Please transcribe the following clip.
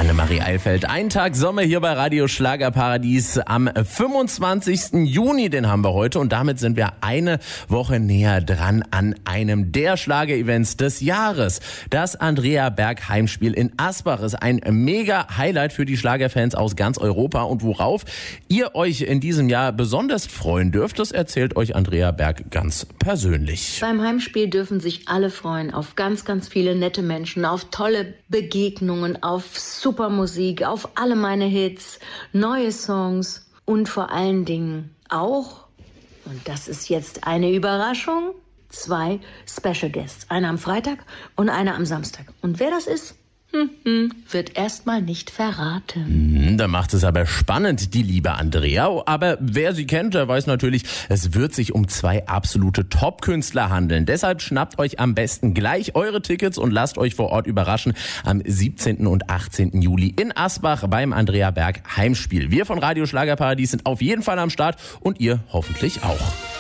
Annemarie Eilfeld. Ein Tag Sommer hier bei Radio Schlagerparadies am 25. Juni, den haben wir heute. Und damit sind wir eine Woche näher dran an einem der Schlager-Events des Jahres. Das Andrea Berg Heimspiel in Asbach ist ein mega Highlight für die Schlagerfans aus ganz Europa. Und worauf ihr euch in diesem Jahr besonders freuen dürft, das erzählt euch Andrea Berg ganz persönlich. Beim Heimspiel dürfen sich alle freuen auf ganz, ganz viele nette Menschen, auf tolle Begegnungen, auf super Musik, auf alle meine Hits, neue Songs und vor allen Dingen auch, und das ist jetzt eine Überraschung, 2 Special Guests. Einer am Freitag und einer am Samstag. Und wer das ist, wird erstmal nicht verraten. Da macht es aber spannend, die liebe Andrea. Aber wer sie kennt, der weiß natürlich, es wird sich um 2 absolute Top-Künstler handeln. Deshalb schnappt euch am besten gleich eure Tickets und lasst euch vor Ort überraschen am 17. und 18. Juli in Asbach beim Andrea Berg Heimspiel. Wir von Radio Schlagerparadies sind auf jeden Fall am Start und ihr hoffentlich auch.